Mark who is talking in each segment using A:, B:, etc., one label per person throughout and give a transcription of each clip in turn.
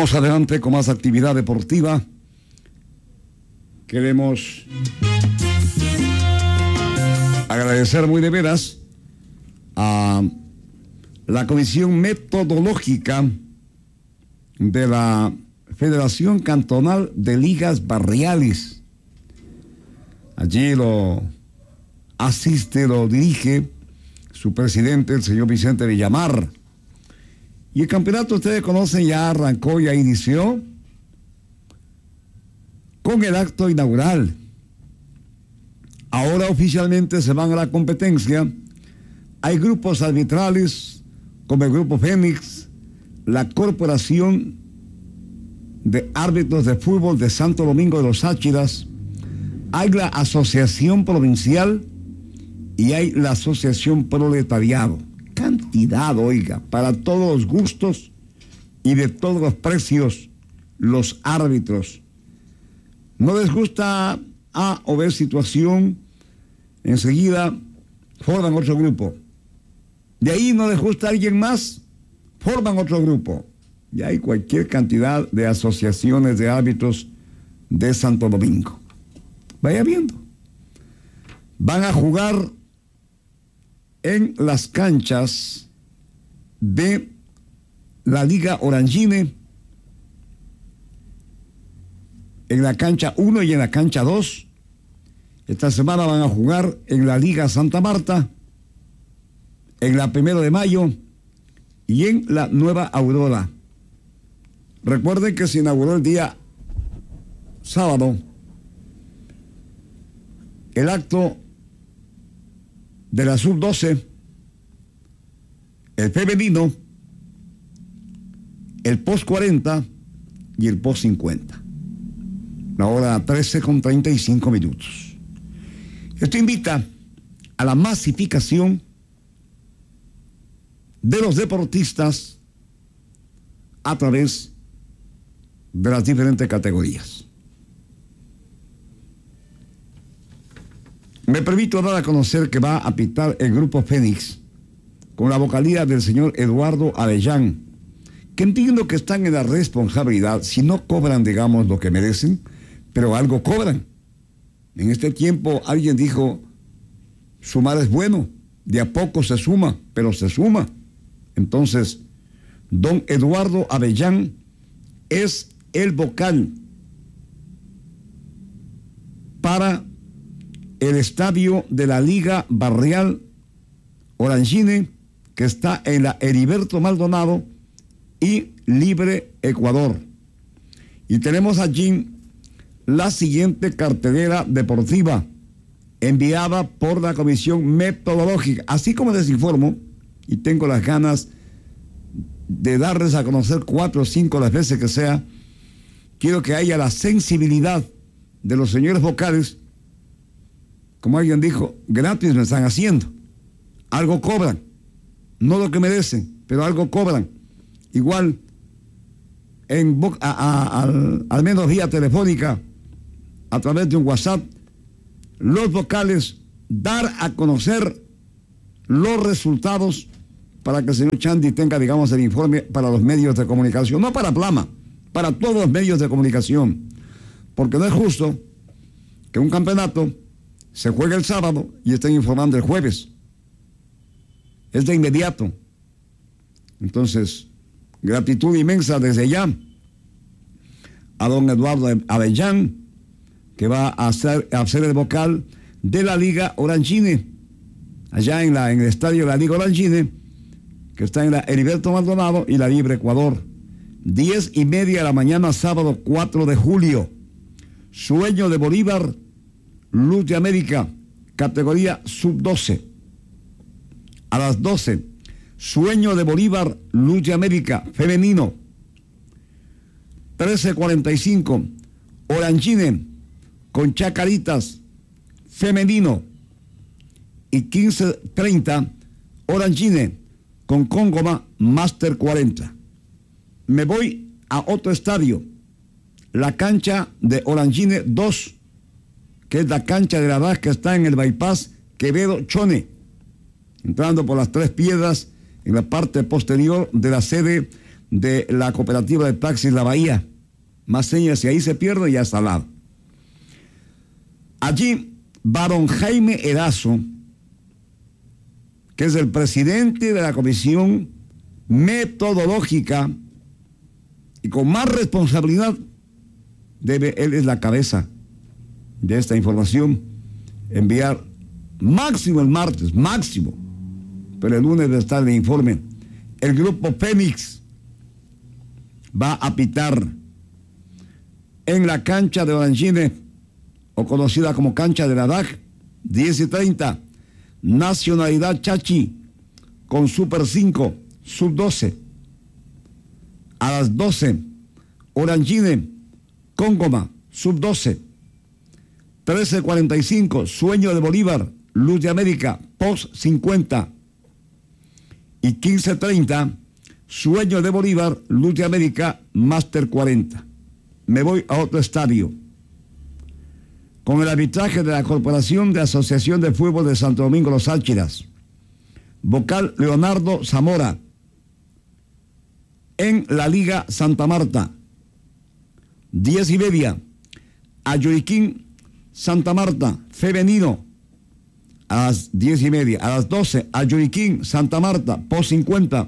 A: Vamos adelante con más actividad deportiva. Queremos agradecer muy de veras a la Comisión Metodológica de la Federación Cantonal de Ligas Barriales. Allí lo asiste, lo dirige su presidente, el señor Vicente Villamar. Y el campeonato, ustedes conocen, ya arrancó, ya inició con el acto inaugural. Ahora oficialmente se van a la competencia. Hay grupos arbitrales como el Grupo Fénix, la Corporación de Árbitros de Fútbol de Santo Domingo de los Áchiras, hay la Asociación Provincial y hay la Asociación Proletariado. Cantidad, oiga, para todos los gustos y de todos los precios, los árbitros. No les gusta A o B situación, enseguida forman otro grupo. De ahí no les gusta a alguien más, forman otro grupo. Y hay cualquier cantidad de asociaciones de árbitros de Santo Domingo. Vaya viendo. Van a jugar en las canchas de la Liga Orangine, en la cancha 1 y en la cancha 2. Esta semana van a jugar en la Liga Santa Marta, en la 1 de mayo y en la Nueva Aurora. Recuerden que se inauguró el día sábado el acto de la sub-12, el femenino, el post-40 y el post-50. La hora 13:35. Esto invita a la masificación de los deportistas a través de las diferentes categorías. Me permito dar a conocer que va a pitar el Grupo Fénix con la vocalía del señor Eduardo Avellán, que entiendo que están en la responsabilidad, si no cobran, digamos, lo que merecen, pero algo cobran. En este tiempo alguien dijo, sumar es bueno, de a poco se suma, pero se suma. Entonces, don Eduardo Avellán es el vocal para el estadio de la Liga Barrial Orangine, que está en la Heriberto Maldonado y Libre Ecuador. Y tenemos allí la siguiente cartelera deportiva enviada por la Comisión Metodológica. Así como les informo, y tengo las ganas de darles a conocer 4 o 5 las veces que sea, quiero que haya la sensibilidad de los señores vocales. Como alguien dijo, gratis me están haciendo. Algo cobran. No lo que merecen, pero algo cobran. Igual, al menos vía telefónica, a través de un WhatsApp, los vocales, dar a conocer los resultados para que el señor Chandy tenga, digamos, el informe para los medios de comunicación. No para Plama, para todos los medios de comunicación. Porque no es justo que un campeonato se juega el sábado y estén informando el jueves. Es de inmediato. Entonces, gratitud inmensa desde ya a don Eduardo Avellán, que va a ser el vocal de la Liga Orangine, allá en el estadio de la Liga Orangine, que está en la Heriberto Maldonado y la Libre Ecuador. 10:30 de la mañana, sábado 4 de julio. Sueño de Bolívar, Luz de América, categoría sub-12. A las 12, Sueño de Bolívar, Luz de América, femenino. 13:45, Orangine, con Chacaritas, femenino. Y 15:30, Orangine, con Cóngoma, Máster 40. Me voy a otro estadio, la cancha de Orangine 2, que es la cancha de la DAS que está en el bypass Quevedo Chone, entrando por las Tres Piedras en la parte posterior de la sede de la cooperativa de taxis La Bahía. Más señas, si ahí se pierde, ya está al lado. Allí, varón Jaime Erazo, que es el presidente de la comisión metodológica y con más responsabilidad, él es la cabeza de esta información, enviar máximo el martes, máximo, pero el lunes debe estar el informe. El grupo Fénix va a pitar en la cancha de Orangine, o conocida como cancha de la DAG, 10:30, Nacionalidad Chachi con Super 5, Sub-12. A las 12, Orangine con Goma, Sub-12. 13:45, Sueño de Bolívar, Luz de América, Post 50. Y 15:30, Sueño de Bolívar, Luz de América, Máster 40. Me voy a otro estadio. Con el arbitraje de la Corporación de Asociación de Fútbol de Santo Domingo Los Álchiras. Vocal Leonardo Zamora. En la Liga Santa Marta. 10:30. Ayoiquín Santa Marta, femenino. A las 10:30. A las 12, Ayoiquín Santa Marta, post 50.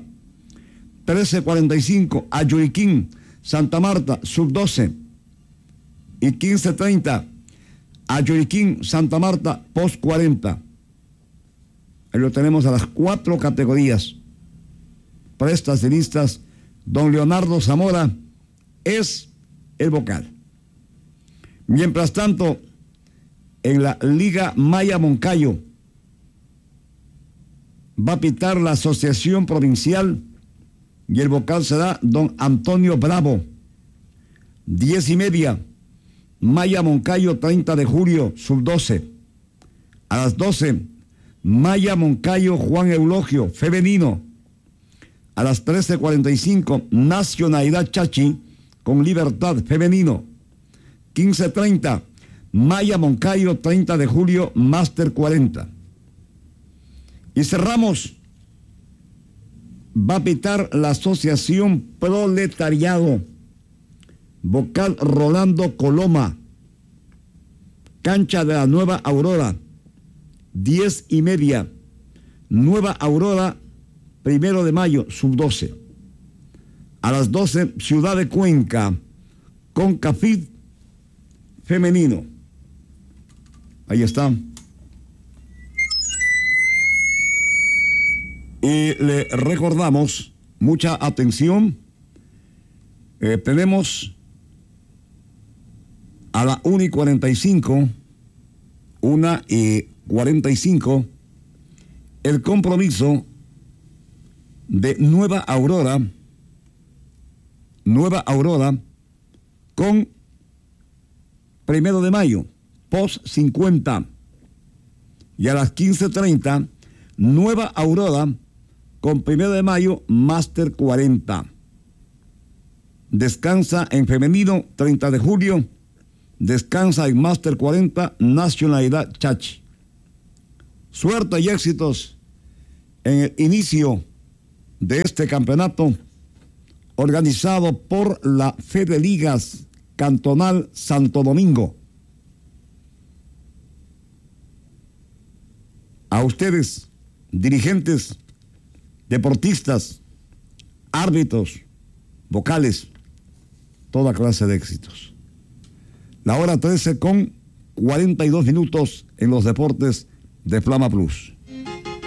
A: 13:45, Ayoiquín Santa Marta, sub-12. Y 15:30, Ayoiquín Santa Marta, post 40. Ahí lo tenemos a las 4 categorías. Prestas y listas. Don Leonardo Zamora es el vocal. Mientras tanto, en la Liga Maya Moncayo va a pitar la Asociación Provincial y el vocal será don Antonio Bravo. 10:30, Maya Moncayo, 30 de julio, sub-12. A las 12, Maya Moncayo, Juan Eulogio, femenino. A las 13:45, Nacionalidad Chachi con Libertad, femenino. 15:30, Maya Moncayo, 30 de julio, Máster 40. Y cerramos. Va a pitar la Asociación Proletariado. Vocal Rolando Coloma. Cancha de la Nueva Aurora. 10:30. Nueva Aurora, 1 de mayo, sub-12. A las 12, Ciudad de Cuenca, con Cafid femenino. Ahí está. Y le recordamos, mucha atención, tenemos a la 1:45, 1:45, el compromiso de Nueva Aurora con 1 de mayo, post 50. Y a las 15:30, Nueva Aurora con 1 de mayo, Máster 40. Descansa en femenino, 30 de julio. Descansa en Máster 40, Nacionalidad Chachi. Suerte y éxitos en el inicio de este campeonato organizado por la Fede Ligas Cantonal Santo Domingo. A ustedes, dirigentes, deportistas, árbitros, vocales, toda clase de éxitos. La hora 13:42 en los deportes de Flama Plus.